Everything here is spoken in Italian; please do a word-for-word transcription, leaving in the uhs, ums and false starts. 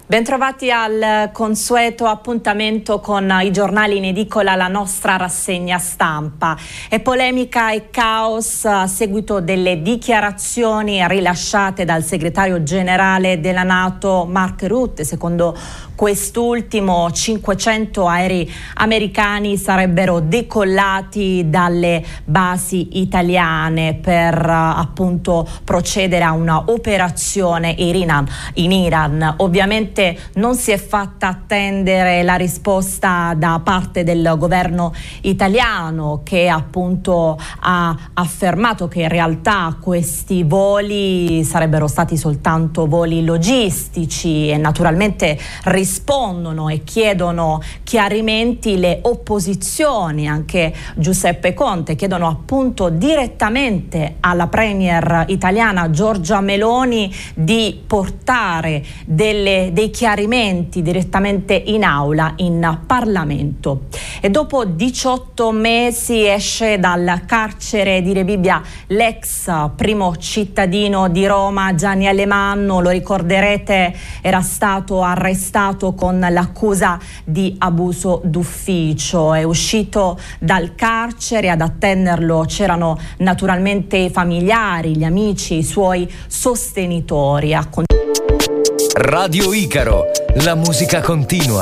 Bentrovati al consueto appuntamento con i giornali in edicola, la nostra rassegna stampa. È polemica e caos a seguito delle dichiarazioni rilasciate dal segretario generale della NATO Mark Rutte. Secondo quest'ultimo, cinquecento aerei americani sarebbero decollati dalle basi italiane per appunto procedere a una operazione in Iran. In Iran. Ovviamente non si è fatta attendere la risposta da parte del governo italiano, che appunto ha affermato che in realtà questi voli sarebbero stati soltanto voli logistici, e naturalmente rispondono e chiedono chiarimenti le opposizioni. Anche Giuseppe Conte chiedono appunto direttamente alla premier italiana Giorgia Meloni di portare delle, dei chiarimenti direttamente in aula, in Parlamento. E dopo diciotto mesi esce dal carcere di Rebibbia l'ex primo cittadino di Roma Gianni Alemanno. Lo ricorderete, era stato arrestato con l'accusa di abuso d'ufficio. È uscito dal carcere, ad attenderlo c'erano naturalmente i familiari, gli amici, i suoi sostenitori. Radio Icaro, la musica continua.